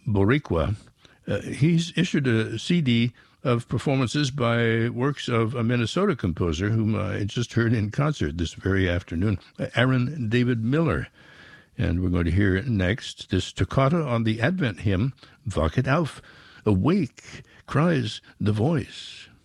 Boricua. He's issued a CD of performances by works of a Minnesota composer whom I just heard in concert this very afternoon, Aaron David Miller. And we're going to hear next this toccata on the Advent hymn, Wachet auf, Awake, cries the voice.